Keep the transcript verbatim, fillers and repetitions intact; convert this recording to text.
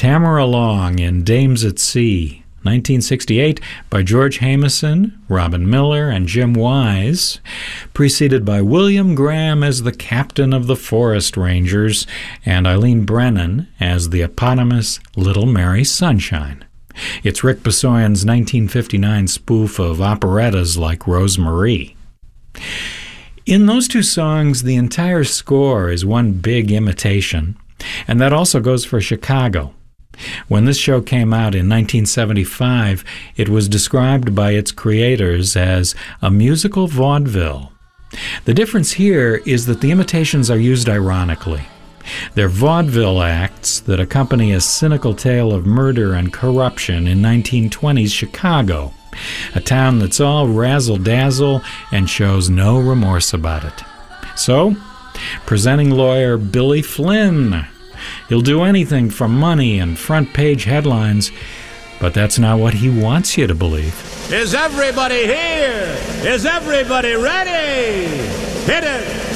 Tamara Long in Dames at Sea, nineteen sixty-eight, by George Jameson, Robin Miller, and Jim Wise, preceded by William Graham as the captain of the Forest Rangers and Eileen Brennan as the eponymous Little Mary Sunshine. It's Rick Besoyan's nineteen fifty-nine spoof of operettas like Rosemarie. In those two songs, the entire score is one big imitation, and that also goes for Chicago. When this show came out in nineteen seventy-five, it was described by its creators as a musical vaudeville. The difference here is that the imitations are used ironically. They're vaudeville acts that accompany a cynical tale of murder and corruption in nineteen twenties Chicago, a town that's all razzle-dazzle and shows no remorse about it. So, presenting lawyer Billy Flynn. He'll do anything for money and front-page headlines, but that's not what he wants you to believe. Is everybody here? Is everybody ready? Hit it!